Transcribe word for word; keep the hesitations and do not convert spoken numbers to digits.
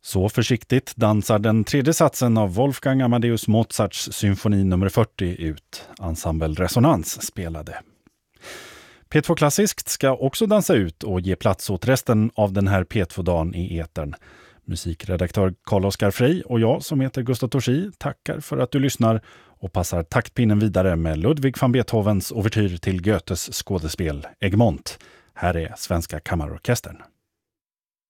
Så försiktigt dansar den tredje satsen av Wolfgang Amadeus Mozarts symfoni nummer fyrtio ut. Ensemble Resonans spelade. P två Klassiskt ska också dansa ut och ge plats åt resten av den här P två-dagen i etern. Musikredaktör Carl-Oskar Frey och jag som heter Gustav Torsi tackar för att du lyssnar och passar taktpinnen vidare med Ludwig van Beethovens ouvertyr till Goethes skådespel Egmont. Här är Svenska Kammarorkestern.